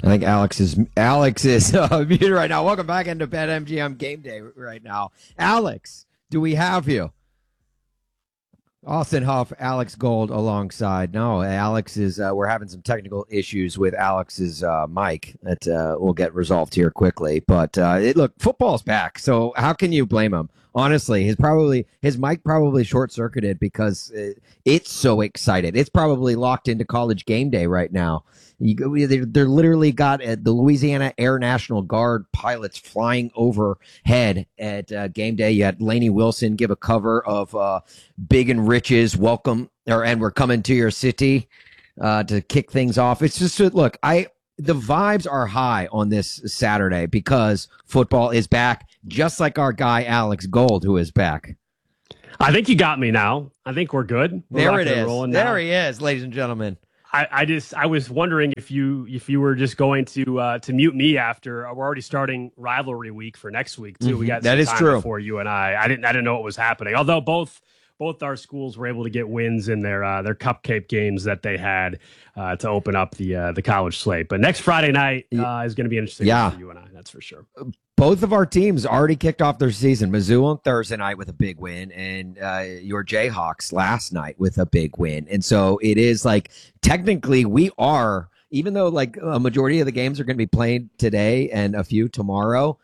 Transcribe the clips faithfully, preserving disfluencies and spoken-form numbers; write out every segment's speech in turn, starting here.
I think Alex is Alex is uh, muted right now. Welcome back into BetMGM Game Day right now. Alex, do we have you? Austin Huff, Alex Gold alongside. No, Alex is, uh, we're having some technical issues with Alex's uh, mic that uh, will get resolved here quickly. But uh, it, look, football's back. So how can you blame him? Honestly, his probably his mic probably short circuited because it, it's so excited. It's probably locked into College Game Day right now. You go, they're, they're literally got uh, the Louisiana Air National Guard pilots flying overhead at uh, game day. You had Lainey Wilson give a cover of uh, Big and Riches, welcome, or and we're coming to your city uh, to kick things off. It's just look, I the vibes are high on this Saturday because football is back, just like our guy Alex Gold, who is back. I think you got me now. I think we're good. We're there it is. There now. He is, ladies and gentlemen. I, I just I was wondering if you if you were just going to uh, to mute me after we're already starting rivalry week for next week too. Mm-hmm. We got that some is time true before you and I. I didn't I didn't know what was happening. Although both both our schools were able to get wins in their uh, their cupcake games that they had uh, to open up the uh, the college slate. But next Friday night uh, is going to be interesting yeah. for you and I. That's for sure. Both of our teams already kicked off their season. Mizzou on Thursday night with a big win, and uh, your Jayhawks last night with a big win. And so it is like technically we are, even though like a majority of the games are going to be played today and a few tomorrow,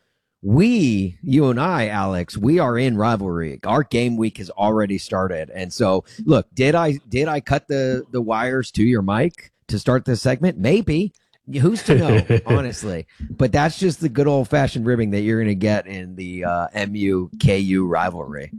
we, you and I, Alex, we are in rivalry. Our game week has already started. And so look, did I did I cut the the wires to your mic to start this segment? Maybe. Who's to know, honestly? But that's just the good old-fashioned ribbing that you're going to get in the uh, M U K U rivalry.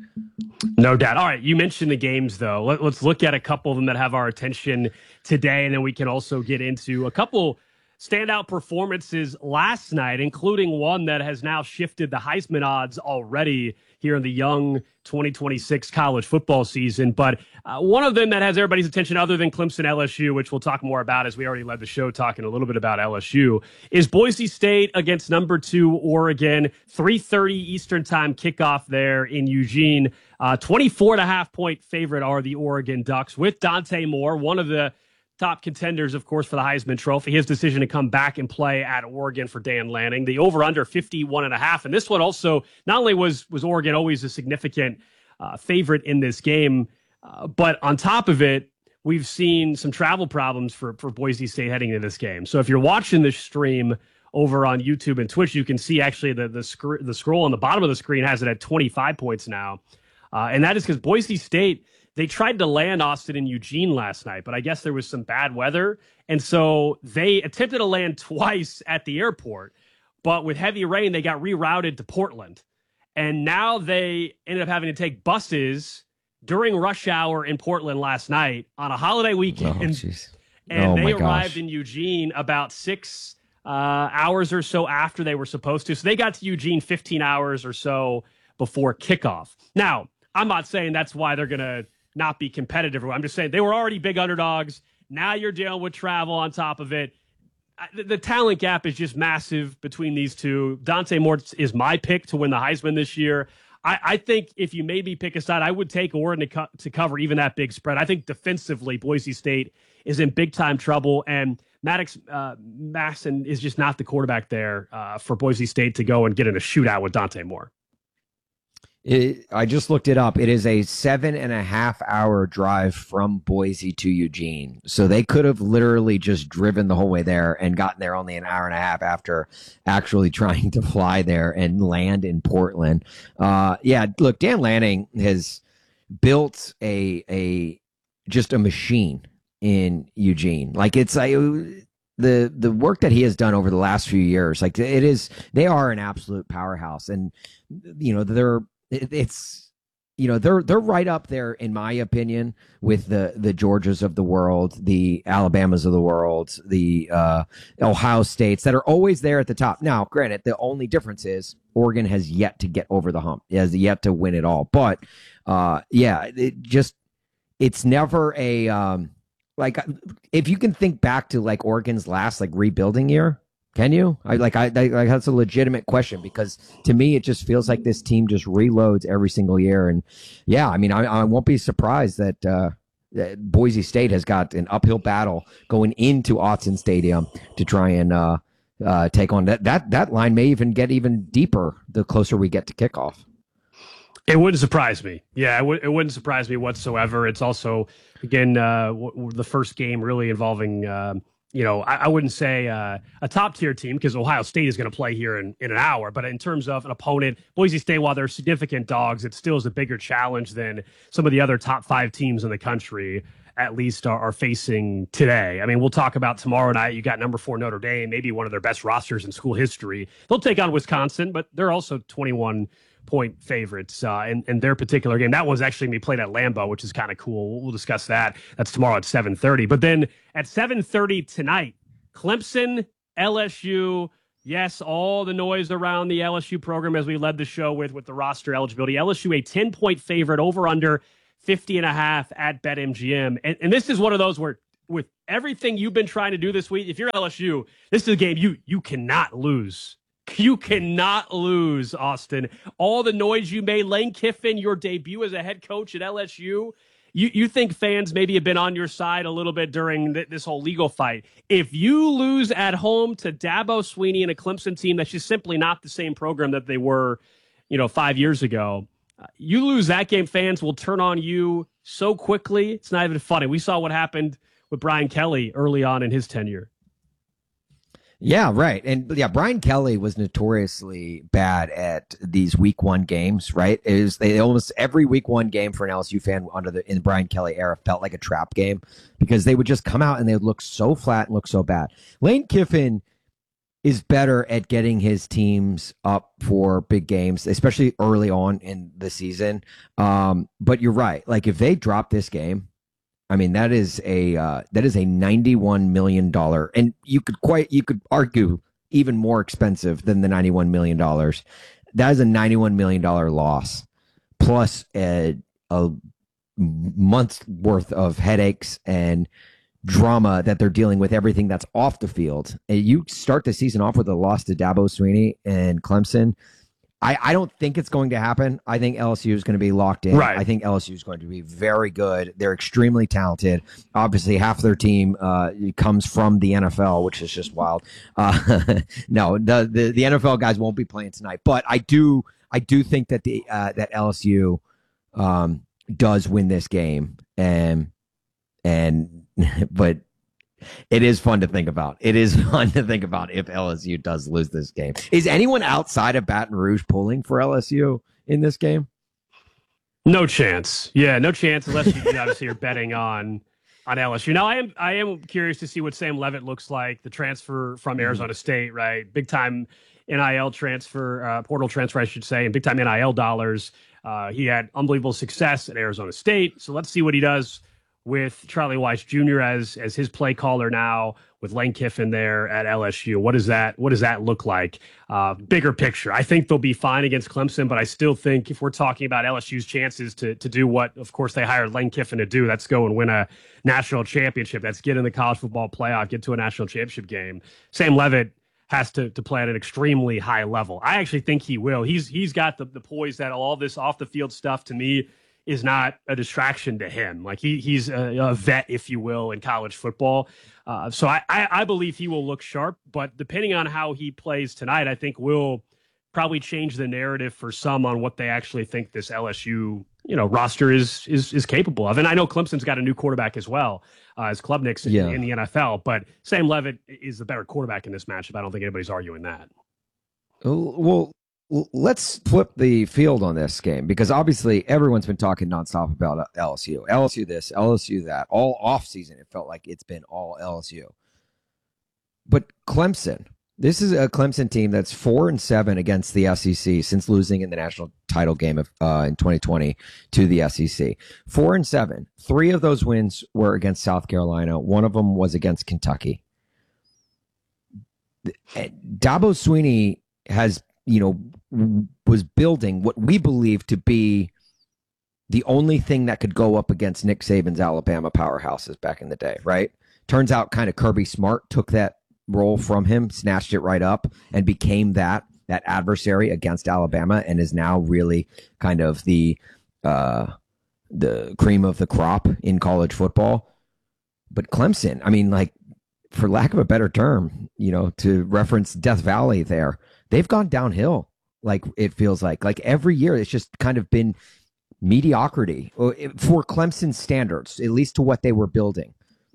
No doubt. All right, you mentioned the games, though. Let, let's look at a couple of them that have our attention today, and then we can also get into a couple standout performances last night, including one that has now shifted the Heisman odds already here in the young twenty twenty-six college football season. But uh, one of them that has everybody's attention other than Clemson L S U, which we'll talk more about as we already led the show talking a little bit about L S U, is Boise State against number two Oregon. three thirty Eastern time kickoff there in Eugene. Uh, twenty-four and a half point favorite are the Oregon Ducks with Dante Moore, one of the top contenders, of course, for the Heisman Trophy. His decision to come back and play at Oregon for Dan Lanning. The over-under fifty-one and a half. And this one also, not only was, was Oregon always a significant uh, favorite in this game, uh, but on top of it, we've seen some travel problems for, for Boise State heading into this game. So if you're watching this stream over on YouTube and Twitch, you can see actually the, the, sc- the scroll on the bottom of the screen has it at twenty-five points now. Uh, and that is because Boise State, they tried to land Austin in Eugene last night, but I guess there was some bad weather. And so they attempted to land twice at the airport, but with heavy rain, they got rerouted to Portland. And now they ended up having to take buses during rush hour in Portland last night on a holiday weekend. Oh, and oh, they my arrived gosh. in Eugene about six uh, hours or so after they were supposed to. So they got to Eugene fifteen hours or so before kickoff. Now, I'm not saying that's why they're going to not be competitive. I'm just saying they were already big underdogs. Now you're dealing with travel on top of it. The, the talent gap is just massive between these two. Dante Moore is my pick to win the Heisman this year. I, I think if you maybe pick a side, I would take Oregon to, co- to cover even that big spread. I think defensively, Boise State is in big-time trouble, and Maddox uh, Masson is just not the quarterback there uh, for Boise State to go and get in a shootout with Dante Moore. It, I just looked it up. It is a seven and a half hour drive from Boise to Eugene. So they could have literally just driven the whole way there and gotten there only an hour and a half after actually trying to fly there and land in Portland. Uh, yeah, look, Dan Lanning has built a, a, just a machine in Eugene. Like it's like, the the work that he has done over the last few years, like it is, they are an absolute powerhouse. And, you know, they're, it's, you know, they're they're right up there, in my opinion, with the the Georgias of the world, the Alabamas of the world, the uh, Ohio States that are always there at the top. Now, granted, the only difference is Oregon has yet to get over the hump, has yet to win it all. But uh, yeah, it just it's never a um, like if you can think back to like Oregon's last like rebuilding year. Can you? I like I, I like that's a legitimate question because to me it just feels like this team just reloads every single year, and yeah, I mean I, I won't be surprised that, uh, that Boise State has got an uphill battle going into Autzen Stadium to try and uh, uh, take on that. That that line may even get even deeper the closer we get to kickoff. It wouldn't surprise me. Yeah, it, w- it wouldn't surprise me whatsoever. It's also, again, uh, w- w- the first game really involving, uh, you know, I, I wouldn't say uh, a top tier team because Ohio State is going to play here in, in an hour. But in terms of an opponent, Boise State, while they're significant dogs, it still is a bigger challenge than some of the other top five teams in the country, at least are, are facing today. I mean, we'll talk about tomorrow night. You got number four Notre Dame, maybe one of their best rosters in school history. They'll take on Wisconsin, but they're also twenty-one point favorites uh, in, in their particular game. That was actually going to be played at Lambeau, which is kind of cool. We'll, we'll discuss that. That's tomorrow at seven thirty. But then at seven thirty tonight, Clemson, L S U. Yes, all the noise around the L S U program as we led the show with, with the roster eligibility. L S U a ten-point favorite over under fifty and a half at BetMGM. And, and this is one of those where with everything you've been trying to do this week, if you're L S U, this is a game you you cannot lose. You cannot lose, Austin. All the noise you made, Lane Kiffin, your debut as a head coach at L S U, you, you think fans maybe have been on your side a little bit during th- this whole legal fight. If you lose at home to Dabo Swinney and a Clemson team that's just simply not the same program that they were, you know, five years ago, uh, you lose that game, fans will turn on you so quickly. It's not even funny. We saw what happened with Brian Kelly early on in his tenure. Yeah, right. And yeah, Brian Kelly was notoriously bad at these week one games, right? It was they almost every week one game for an L S U fan under the in the Brian Kelly era felt like a trap game because they would just come out and they would look so flat and look so bad. Lane Kiffin is better at getting his teams up for big games, especially early on in the season. Um, but you're right. Like if they drop this game, I mean, that is a uh, that is a ninety-one million dollars, and you could quite you could argue even more expensive than the ninety-one million dollars. That is a ninety-one million dollars loss, plus a, a month's worth of headaches and drama that they're dealing with, everything that's off the field. And you start the season off with a loss to Dabo Swinney and Clemson. I, I don't think it's going to happen. I think L S U is going to be locked in. Right. I think L S U is going to be very good. They're extremely talented. Obviously, half their team uh, comes from the N F L, which is just wild. Uh, no, the, the the N F L guys won't be playing tonight. But I do I do think that the uh, that L S U um, does win this game, and and but. It is fun to think about. It is fun to think about if L S U does lose this game. Is anyone outside of Baton Rouge pulling for L S U in this game? No chance. Yeah, no chance unless you obviously are betting on on L S U. Now, I am I am curious to see what Sam Levitt looks like, the transfer from mm-hmm. Arizona State, right? Big time N I L transfer, uh, portal transfer, I should say, and big time N I L dollars. Uh, he had unbelievable success at Arizona State. So let's see what he does with Charlie Weiss Junior as as his play caller now, with Lane Kiffin there at L S U. What does that what does that look like? Uh, bigger picture. I think they'll be fine against Clemson, but I still think if we're talking about L S U's chances to to do what, of course, they hired Lane Kiffin to do, that's go and win a national championship. That's get in the college football playoff, get to a national championship game. Sam Levitt has to to play at an extremely high level. I actually think he will. He's he's got the, the poise that all this off the field stuff to me is not a distraction to him. Like he he's a, a vet, if you will, in college football. Uh, so I, I, I believe he will look sharp, but depending on how he plays tonight, I think will probably change the narrative for some on what they actually think this L S U, you know, roster is is is capable of. And I know Clemson's got a new quarterback as well, uh, as Klubnik's in, yeah. in the N F L, but Sam Levitt is the better quarterback in this matchup. I don't think anybody's arguing that. Well, let's flip the field on this game, because obviously everyone's been talking nonstop about L S U. L S U this, L S U that. All offseason, it felt like it's been all L S U. But Clemson, this is a Clemson team that's four and seven against the S E C since losing in the national title game of uh, in twenty twenty to the S E C. Four and seven. Three of those wins were against South Carolina. One of them was against Kentucky. Dabo Swinney has, you know, was building what we believe to be the only thing that could go up against Nick Saban's Alabama powerhouses back in the day, right? Turns out kind of Kirby Smart took that role from him, snatched it right up, and became that that adversary against Alabama, and is now really kind of the uh, the cream of the crop in college football. But Clemson, I mean, like, for lack of a better term, you know, to reference Death Valley there, they've gone downhill. Like it feels like, like every year, it's just kind of been mediocrity for Clemson standards, at least to what they were building.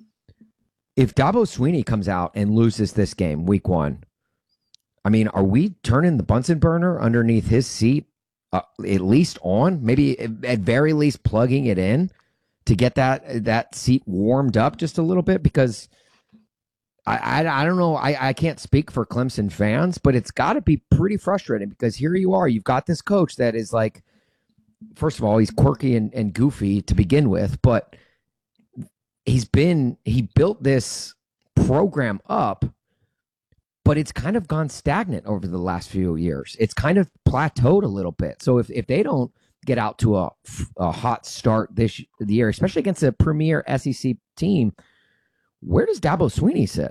If Dabo Swinney comes out and loses this game week one, I mean, are we turning the Bunsen burner underneath his seat, uh, at least on, maybe at very least plugging it in to get that that seat warmed up just a little bit? Because I I, I don't know, I, I can't speak for Clemson fans, but it's got to be pretty frustrating because here you are, you've got this coach that is like, first of all, he's quirky and, and goofy to begin with, but he's been, he built this program up, but it's kind of gone stagnant over the last few years. It's kind of plateaued a little bit. So if, if they don't get out to a, a hot start this year, especially against a premier S E C team, where does Dabo Swinney sit?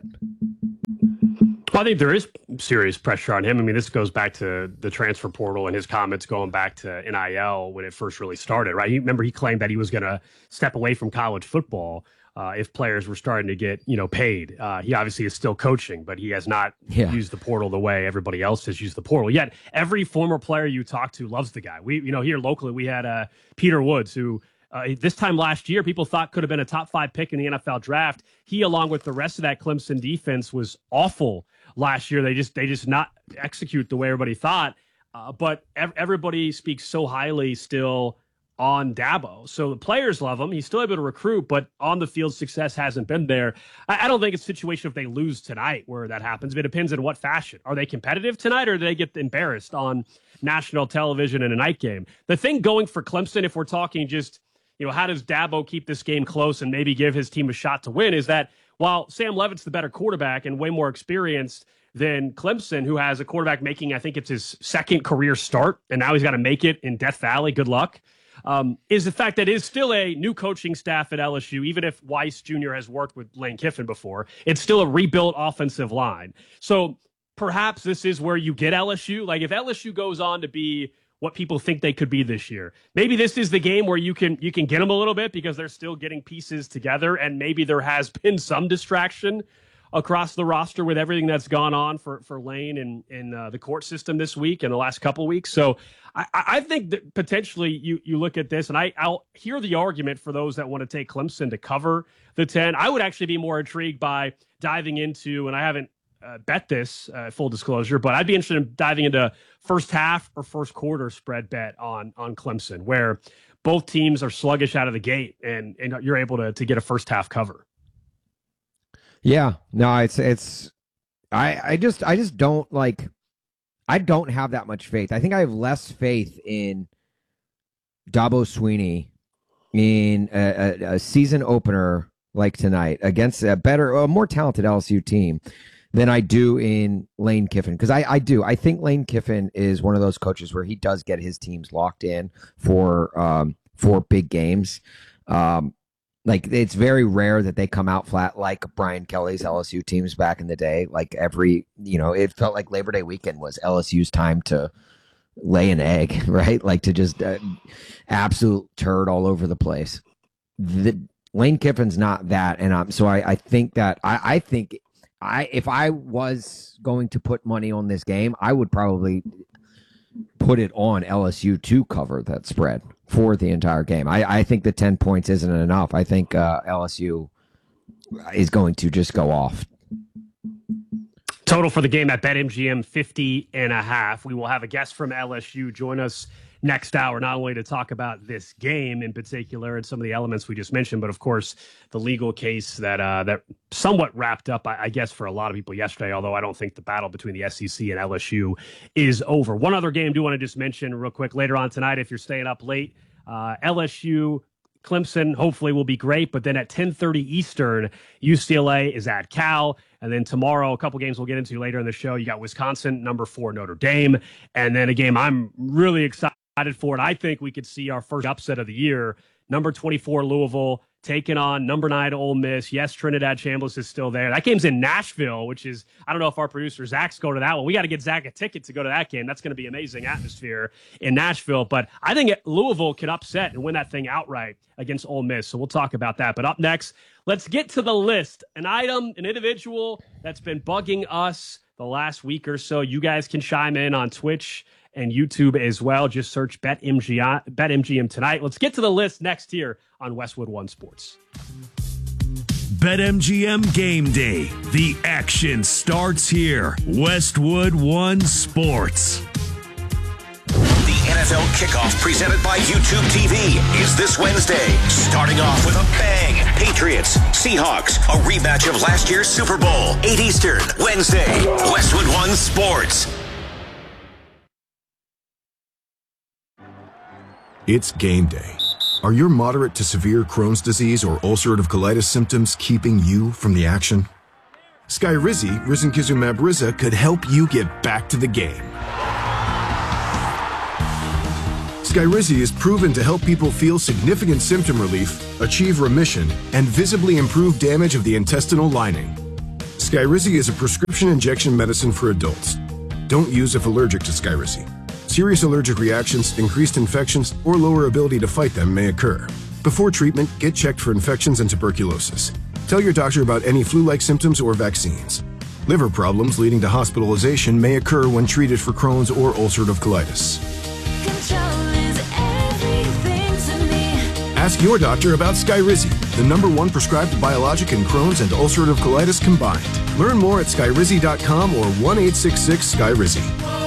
Well, I think there is serious pressure on him. I mean, this goes back to the transfer portal and his comments going back to N I L when it first really started, right? You remember he claimed that he was going to step away from college football uh, if players were starting to get, you know, paid. Uh, he obviously is still coaching, but he has not yeah. used the portal the way everybody else has used the portal. Yet every former player you talk to loves the guy. We, you know, here locally, we had uh, Peter Woods, who Uh, this time last year, people thought could have been a top five pick in the N F L draft. He, along with the rest of that Clemson defense, was awful last year. They just they just not execute the way everybody thought. Uh, but ev- everybody speaks so highly still on Dabo. So the players love him. He's still able to recruit, but on the field success hasn't been there. I, I don't think it's a situation if they lose tonight where that happens. It depends in what fashion. Are they competitive tonight, or do they get embarrassed on national television in a night game? The thing going for Clemson, if we're talking just, you know, how does Dabo keep this game close and maybe give his team a shot to win, is that while Sam Levitt's the better quarterback and way more experienced than Clemson, who has a quarterback making, I think it's his second career start, and now he's got to make it in Death Valley, good luck, um, is the fact that it is still a new coaching staff at L S U. Even if Weiss Junior has worked with Lane Kiffin before, it's still a rebuilt offensive line. So perhaps this is where you get L S U. Like if L S U goes on to be what people think they could be this year, maybe this is the game where you can you can get them a little bit because they're still getting pieces together, and maybe there has been some distraction across the roster with everything that's gone on for for Lane and in uh, the court system this week and the last couple of weeks. So I, I think that potentially you you look at this, and I, I'll hear the argument for those that want to take Clemson to cover the ten. I would actually be more intrigued by diving into, and I haven't Uh, bet this, uh, full disclosure, but I'd be interested in diving into first half or first quarter spread bet on on Clemson, where both teams are sluggish out of the gate, and and you're able to to get a first half cover. Yeah, no, it's it's I I just I just don't like I don't have that much faith. I think I have less faith in Dabo Swinney in a, a, a season opener like tonight against a better, a more talented L S U team than I do in Lane Kiffin. Because I, I do. I think Lane Kiffin is one of those coaches where he does get his teams locked in for um, for big games. Um, like, it's very rare that they come out flat like Brian Kelly's L S U teams back in the day. Like, every, you know, it felt like Labor Day weekend was L S U's time to lay an egg, right? Like, to just uh, absolute turd all over the place. The, Lane Kiffin's not that. And um, so I, I think that, I, I think... I, if I was going to put money on this game, I would probably put it on L S U to cover that spread for the entire game. I, I think the ten points isn't enough. I think uh, L S U is going to just go off. Total for the game at BetMGM fifty and a half. We will have a guest from L S U join us next hour, not only to talk about this game in particular and some of the elements we just mentioned, but of course the legal case that uh, that somewhat wrapped up, I, I guess, for a lot of people yesterday, although I don't think the battle between the S E C and L S U is over. One other game I do want to just mention real quick later on tonight, if you're staying up late, uh, L S U Clemson hopefully will be great, but then at ten thirty Eastern, U C L A is at Cal. And then tomorrow, a couple games we'll get into later in the show, you got Wisconsin, number four, Notre Dame. And then a game I'm really excited for, and I think we could see our first upset of the year, number twenty-four, Louisville, taking on number nine Ole Miss. Yes, Trinidad Chambliss is still there. That game's in Nashville, which is, I don't know if our producer Zach's going to that one. We got to get Zach a ticket to go to that game. That's going to be amazing atmosphere in Nashville. But I think Louisville can upset and win that thing outright against Ole Miss. So we'll talk about that. But up next, let's get to the list. An item, an individual that's been bugging us the last week or so. You guys can chime in on Twitch and YouTube as well. Just search BetMGM, BetMGM tonight. Let's get to the list next here on Westwood One Sports. BetMGM Game Day. The action starts here. Westwood One Sports. The N F L kickoff presented by YouTube T V is this Wednesday. Starting off with a bang. Patriots, Seahawks, a rematch of last year's Super Bowl. eight Eastern, Wednesday. Westwood One Sports. It's game day. Are your moderate to severe Crohn's disease or ulcerative colitis symptoms keeping you from the action? Skyrizi, risankizumab Riza, could help you get back to the game. Skyrizi is proven to help people feel significant symptom relief, achieve remission, and visibly improve damage of the intestinal lining. Skyrizi is a prescription injection medicine for adults. Don't use if allergic to Skyrizi. Serious allergic reactions, increased infections, or lower ability to fight them may occur. Before treatment, get checked for infections and tuberculosis. Tell your doctor about any flu-like symptoms or vaccines. Liver problems leading to hospitalization may occur when treated for Crohn's or ulcerative colitis. Control is everything to me. Ask your doctor about Skyrizi, the number one prescribed biologic in Crohn's and ulcerative colitis combined. Learn more at skyrizi dot com or one eight six six Skyrizi.